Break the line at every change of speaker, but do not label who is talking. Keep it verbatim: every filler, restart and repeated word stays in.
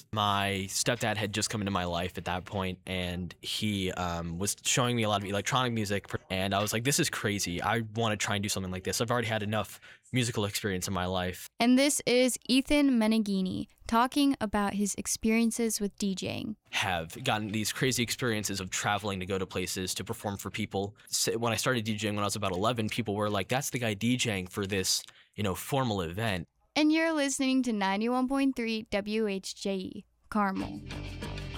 My stepdad had just come into my life at that point, and he um, was showing me a lot of electronic music. And I was like, this is crazy. I want to try and do something like this. I've already had enough musical experience in my life.
And this is Ethan Meneghini talking about his experiences with DJing.
Have gotten these crazy experiences of traveling to go to places to perform for people. So when I started DJing when I was about eleven, people were like, that's the guy DJing for this, you know, formal event.
And you're listening to ninety-one point three W H J E, Carmel.